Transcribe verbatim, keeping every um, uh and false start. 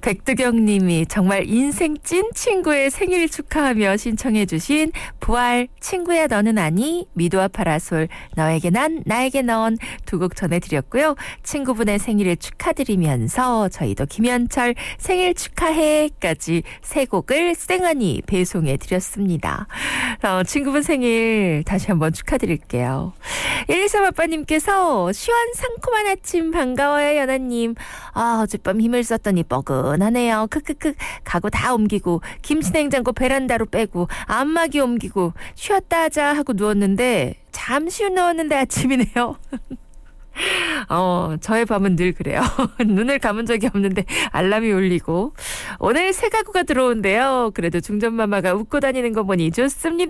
백두경 님이 정말 인생 찐 친구의 생일 축하하며 신청해 주신 부활 친구야 너는 아니 미도와 파라솔 너에게 난 나에게 넌 두 곡 전해드렸고요. 친구분의 생일을 축하드리면서 저희도 김현철 생일 축하해까지 세 곡을 쌩하니 배송해 드렸습니다. 어, 친구분 생일 다시 한번 축하드릴게요. 일이삼 아빠님께서 시원 상콤한 아침 반가워요 연아님. 아 어젯밤 힘을 썼더니 뻐근하네요. 크크크 가구 다 옮기고 김치냉장고 베란다로 빼고 안마기 옮기고 쉬었다 하자 하고 누웠는데 잠시 후 누웠는데 아침이네요. 어, 저의 밤은 늘 그래요. 눈을 감은 적이 없는데 알람이 울리고 오늘 새 가구가 들어온대요. 그래도 중전마마가 웃고 다니는 거 보니 좋습니다.